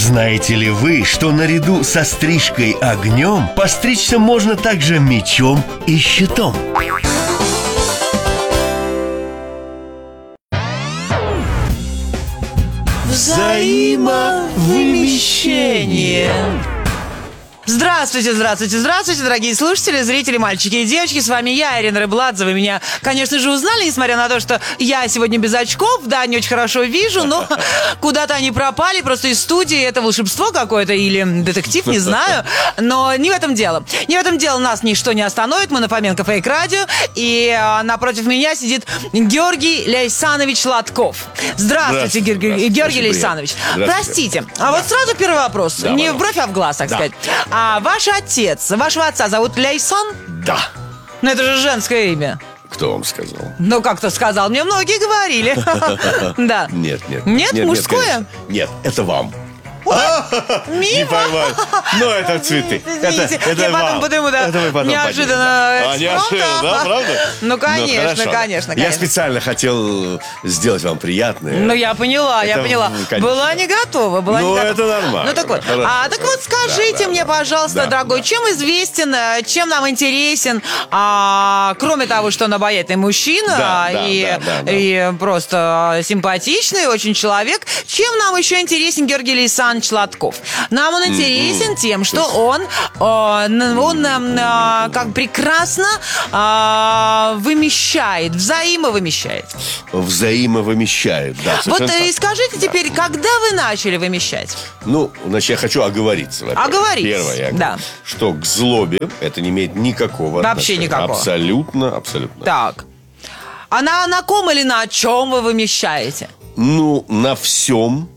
Знаете ли вы, что наряду со стрижкой огнем постричься можно также мечом и щитом? Взаимовымещение. Здравствуйте, здравствуйте, здравствуйте, дорогие слушатели, зрители, мальчики и девочки. С вами я, Ирина Рыбладзе. Вы меня, конечно же, узнали, несмотря на то, что я сегодня без очков. Да, не очень хорошо вижу, но куда-то они пропали. Просто из студии это волшебство какое-то или детектив, не знаю. Но не в этом дело. Не в этом дело, нас ничто не остановит. Мы на Фоменко Фейк Радио. И напротив меня сидит Георгий Лейсанович Лотков. Здравствуйте, Георгий Лейсанович. Простите, а вот сразу первый вопрос. Да, не в бровь, а в глаз, так сказать. А ваш отец, вашего отца зовут Лейсан? Да. Ну это же женское имя. Кто вам сказал? Ну как-то сказал, мне многие говорили. Да. Нет. Нет, мужское? Нет, это вам. Не Мимо. поймаю. Но это цветы. Извините, Это я потом вам. подумаю, да, Это вы потом неожиданно. поднимете. Неожиданно, да, правда? Ну, конечно, хорошо. конечно. Я специально хотел сделать вам приятное. Ну, я поняла. Конечно. Была не готова, это нормально. Ну, так вот. Хорошо. Так вот, скажите мне, пожалуйста, дорогой, чем известен, чем нам интересен, кроме того, что он обаятельный мужчина и просто симпатичный очень человек, чем нам еще интересен Георгий Лейсанович Лотков? Нам он интересен тем, что он как прекрасно вымещает, взаимовымещает. Взаимовымещает, да. Вот так. и скажите теперь, когда вы начали вымещать? Ну, значит, я хочу оговориться. Оговоритесь, Первое, я говорю, да. что к злобе это не имеет никакого Вообще отношения. никакого. Абсолютно. Так. А на ком или на чем вы вымещаете? Ну, на всем,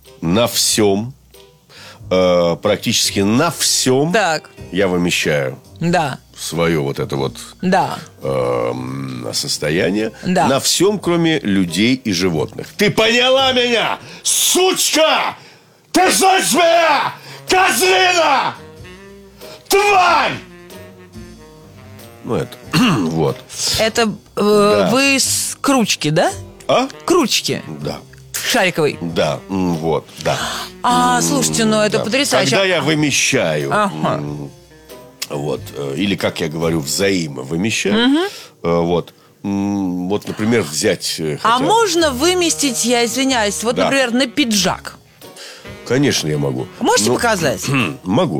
практически на всем Так. я вымещаю Да. свое вот это вот Да. состояние. Да. На всем, кроме людей и животных. Ты поняла меня, сучка? Ты слышишь меня, козлина? Тварь! Ну, это, вот. Это Да. вы с кручки, да? А? Кручки Да. шариковой. Да, вот, да. Слушайте, ну это Да. потрясающе. Когда я вымещаю, Ага. вот, или, как я говорю, взаимовымещаю, вот, например, взять... А можно выместить, я извиняюсь, вот, Да. например, на пиджак? Конечно, я могу. Можете Но- показать? Могу.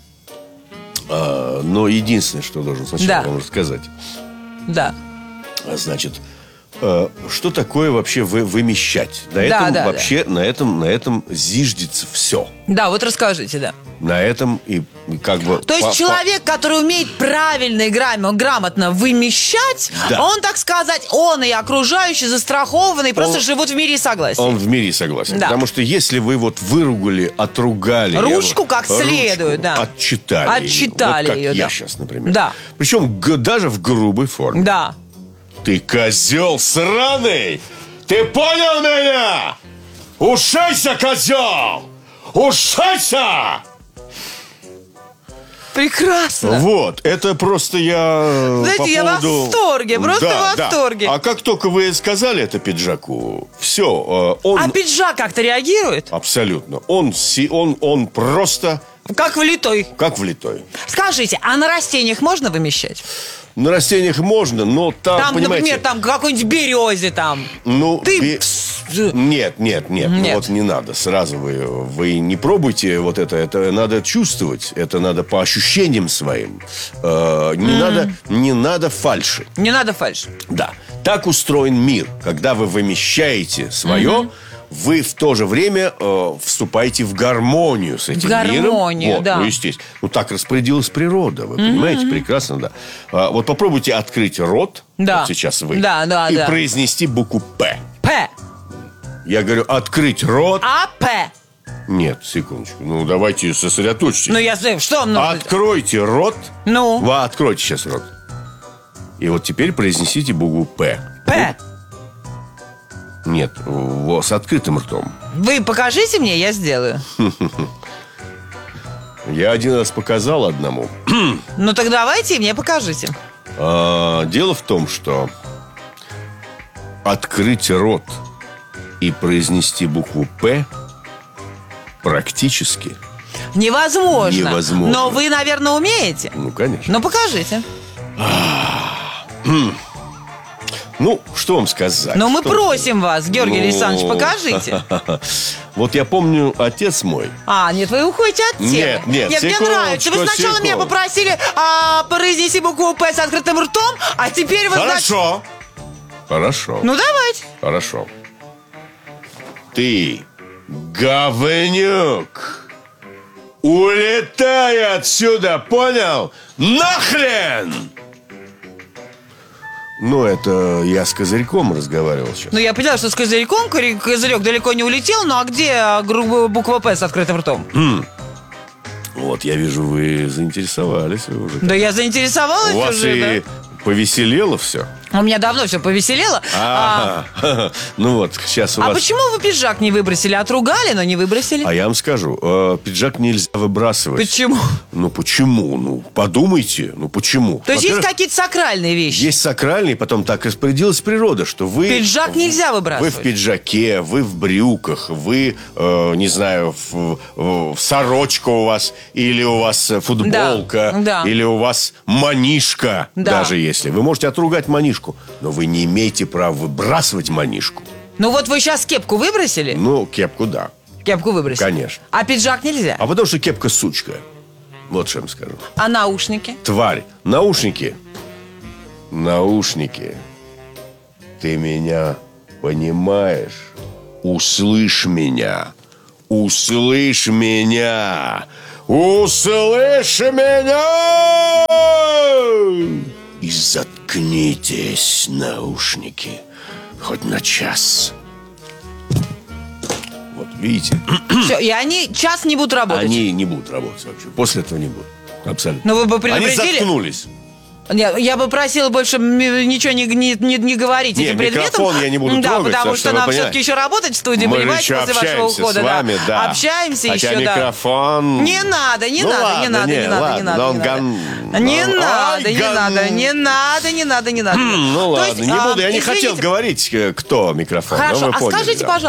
Но единственное, что должен сначала Да. вам рассказать. Да. Значит, что такое вообще вымещать? На этом зиждется все. Да, вот расскажите, да. На этом и как бы... То есть человек, который умеет правильно и грамотно вымещать, Да. он, так сказать, он и окружающие застрахованы, и просто живут в мире и согласии. Он в мире согласен. Да. Потому что если вы вот выругали, отругали... Ручку как следует, да. Отчитали Отчитали вот как ее, я да. сейчас, например. Да. Причем даже в грубой форме. Да. Ты козел сраный! Ты понял меня? Ушайся, козел! Ушайся! Прекрасно. Вот, это просто я... Знаете, я в восторге, просто в восторге. А как только вы сказали это пиджаку, все, он... А пиджак как-то реагирует? Абсолютно. Он просто Как влитой. как влитой. Скажите, а на растениях можно вымещать? На растениях можно, но там, Там, понимаете... например, там какой-нибудь березе там. Ну, Ты... Нет, Нет. вот не надо. Сразу вы не пробуйте вот это надо чувствовать, это надо по ощущениям своим. Не надо фальши. Не надо фальшь. Да. Так устроен мир. Когда вы вымещаете свое, вы в то же время вступаете в гармонию с этим миром. Гармонию, Вот, да. Ну, естественно. Ну, так распорядилась природа. Вы понимаете? Прекрасно, да. Вот попробуйте открыть рот. Да. Вот сейчас вы. Да, и да. произнести букву «П». П. Я говорю, открыть рот. А П. Нет, секундочку. Ну, давайте сосредоточьтесь. Ну, я знаю, что вам нужно? Откройте рот. Ну? Вы откройте сейчас рот. И вот теперь произнесите букву «П». П. Нет, с открытым ртом. Вы покажите мне, я сделаю. Я один раз показал одному. Ну, так давайте и мне покажите. Дело в том, что открыть рот и произнести букву «П» Практически. Невозможно. Невозможно. Но вы, наверное, умеете. Ну, конечно. Ну, покажите. Ну, что вам сказать? Но мы Что просим вас, Георгий Ну, Александрович, покажите. Вот я помню, отец мой. Нет, вы уходите от темы. Нет, мне нравится. Вы секундочку, сначала меня попросили произнести букву «П» с открытым ртом, а теперь вы, Хорошо. Хорошо. Ну, давайте. Хорошо. Ты, говнюк, улетай отсюда, понял? Нахрен! Ну, это я с Козырьком разговаривал сейчас. Ну, я поняла, что с козырьком козырек далеко не улетел, ну, а где буква «П» с открытым ртом? Вот, я вижу, вы заинтересовались уже. Да я заинтересовалась У вас уже, и повеселело все. У меня давно все повеселело. Ну вот, сейчас у вас... почему вы пиджак не выбросили? Отругали, но не выбросили? А я вам скажу, пиджак нельзя выбрасывать. Почему? Ну, почему? Ну, подумайте, ну, почему? То есть есть Во-первых, какие-то сакральные вещи? есть сакральный, потом так распорядилась природа, что вы... Пиджак нельзя Вы выбрасывать. в пиджаке, вы в брюках, вы, не знаю, в сорочка у вас, или у вас футболка, Да. или у вас манишка, Да. даже если. Вы можете отругать манишку, но вы не имеете права выбрасывать манишку. Ну вот вы сейчас кепку выбросили? Ну, кепку, да. Кепку выбросили. Конечно. А пиджак нельзя? А потому что кепка сучка. Вот что я вам скажу. А наушники? Тварь. Наушники. Наушники. Ты меня понимаешь? Услышь меня. Услышь меня. Услышь меня! И заткнитесь, наушники. Хоть на час. Вот, видите? Все, и они час не будут работать. Они не будут работать вообще. После этого не будут. Абсолютно. Но вы бы Они предупредили. заткнулись. Я бы просила больше ничего не говорить Не, этим предметом. микрофон я не буду Да, трогать, потому так что что вы нам понимаете. все-таки еще работать в студии, Мы же понимаете, еще после вашего общаемся ухода. с вами, да. Общаемся Хотя еще, да. микрофон... Не надо, не Ну надо, ладно, не надо, не, не надо, ладно, не надо, но он не надо. ган- Не он- надо, Ай, не ган- надо, не надо, не надо, не надо. Ну То ладно, есть, не буду. Я не извините, хотел говорить, кто микрофон. но Хорошо, вы а поняли, скажите, да. пожалуйста,